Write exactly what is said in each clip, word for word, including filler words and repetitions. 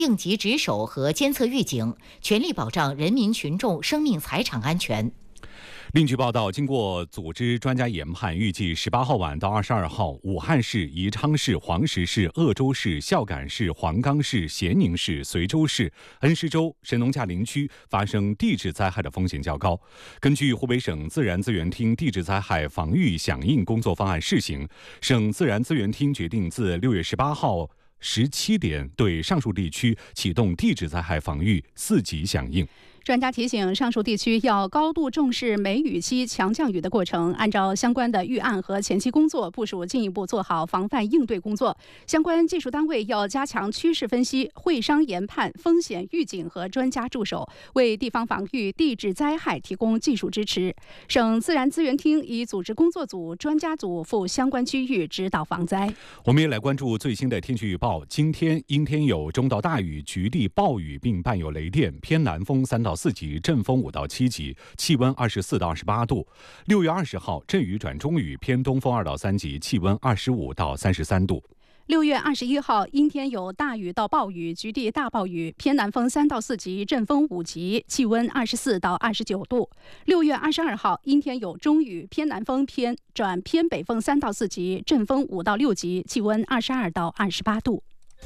应急值守和监测预警，全力保障人民群众生命财产安全。 另据报道，经过组织专家研判，预计十八号晚到二十二号，武汉市、宜昌市、黄石市、鄂州市、孝感市、黄冈市、咸宁市、随州市、恩施州、神农架林区发生地质灾害的风险较高。根据湖北省自然资源厅地质灾害防御响应工作方案试行，省自然资源厅决定自六月十八号十七点对上述地区启动地质灾害防御四级响应。 专家提醒，上述地区要高度重视梅雨期强降雨的过程，按照相关的预案和前期工作部署，进一步做好防范应对工作。相关技术单位要加强趋势分析、会商研判、风险预警和专家助手，为地方防御地质灾害提供技术支持。省自然资源厅已组织工作组、专家组赴相关区域指导防灾。 我们也来关注最新的天气预报。今天阴天有中到大雨，局地暴雨并伴有雷电，偏南风三到四级，阵风五到七级，气温二十四到二十八度。六月二十号阵雨转中雨，偏东风二到三级，气温二十五到三十三度。 六月二十一号阴天有大雨到暴雨，局地大暴雨，偏南风三到四级，阵风五级，气温二十四到二十九度。六月二十二号阴天有中雨，偏南风偏转偏北风三到四级，阵风五到六级，气温二十二到二十八度。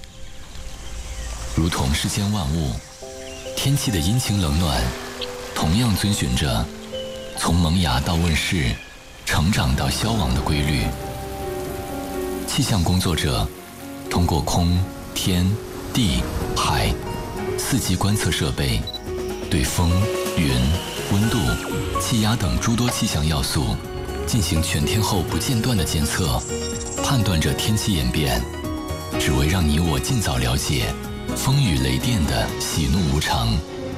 如同世间万物，天气的阴晴冷暖，同样遵循着从萌芽到问世、成长到消亡的规律。气象工作者通过空、天、地、海四级观测设备，对风、云、温度、气压等诸多气象要素进行全天候不间断的监测，判断着天气演变，只为让你我尽早了解风雨雷电的喜怒无常。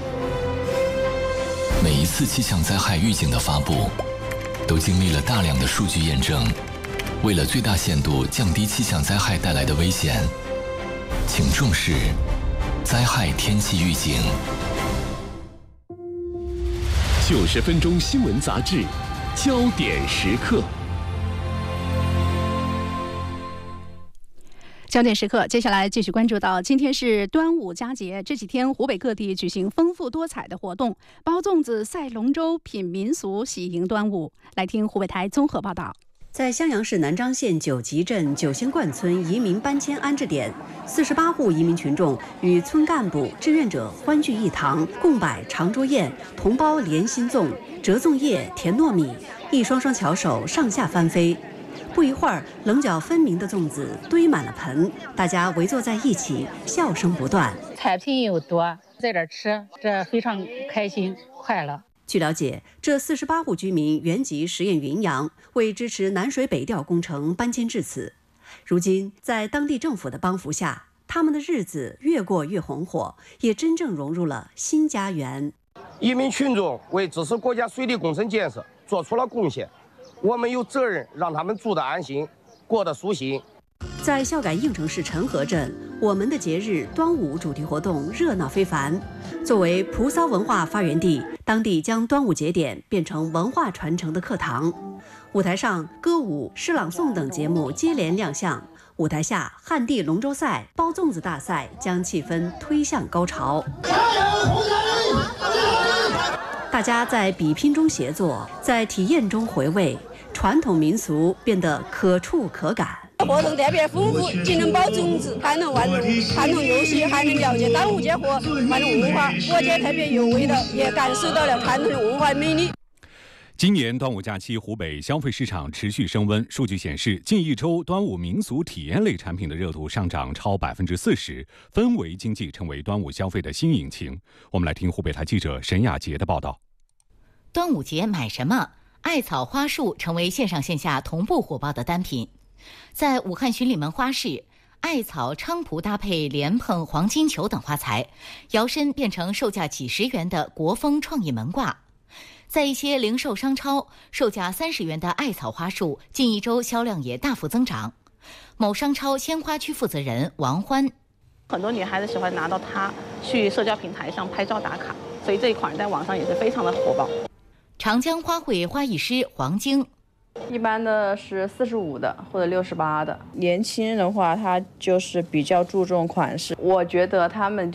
每一次气象灾害预警的发布，都经历了大量的数据验证。为了最大限度降低气象灾害带来的危险，请重视灾害天气预警。 九十分钟新闻杂志，焦点时刻。 焦点时刻，接下来继续关注到，今天是端午佳节，这几天湖北各地举行丰富多彩的活动，包粽子、赛龙舟、品民俗，喜迎端午。来听湖北台综合报道。 在襄阳市南张县九集镇九仙观村移民搬迁安置点，四十八户移民群众与村干部、志愿者欢聚一堂，共摆长桌宴，同包莲心粽、折粽叶、甜糯米，一双双巧手上下翻飞。不一会儿，棱角分明的粽子堆满了盆，大家围坐在一起，笑声不断。 菜品又多，在这儿吃，这非常开心快乐。 据了解，这四十八户居民原籍十堰云阳，为支持南水北调工程搬迁至此。如今，在当地政府的帮扶下，他们的日子越过越红火，也真正融入了新家园。 移民群众为支持国家水利工程建设做出了贡献，我们有责任让他们住得安心，过得舒心。 在孝感应城市陈河镇，我们的节日端午主题活动热闹非凡。作为蒲骚文化发源地，当地将端午节点变成文化传承的课堂。舞台上，歌舞、诗朗诵等节目接连亮相。舞台下，旱地龙舟赛、包粽子大赛将气氛推向高潮。大家在比拼中协作，在体验中回味，传统民俗变得可触可感。 活动特别丰富，既能包粽子，还能玩传统游戏，还能了解端午节和传统文化。我觉得特别有味道，也感受到了传统文化魅力。 今年端午假期，湖北消费市场持续升温。数据显示，近一周端午民俗体验类产品的热度上涨超百分之四十，氛围经济成为端午消费的新引擎。我们来听湖北台记者沈雅杰的报道。 端午节买什么？艾草花束成为线上线下同步火爆的单品。在武汉巡礼门花市，艾草、菖蒲搭配莲蓬、黄金球等花材，摇身变成售价几十元的国风创意门挂。在一些零售商超，售价三十元的艾草花束，近一周销量也大幅增长。某商超鲜花区负责人王欢： 很多女孩子喜欢拿到它去社交平台上拍照打卡，所以这一款在网上也是非常的火爆。 长江花卉花艺师黄晶： 一般的是四十五的或者六十八的。年轻人的话，他就是比较注重款式，我觉得他们